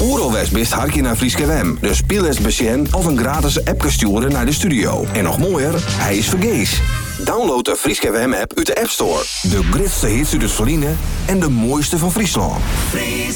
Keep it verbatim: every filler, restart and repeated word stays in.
Oeralwest best hartje naar Frieske W M. Dus speel eens besjen of een gratis app sturen naar de studio. En nog mooier, hij is vergees. Download de Frieske W M app uit de App Store. De gritste hits uit het verliezen en de mooiste van Friesland.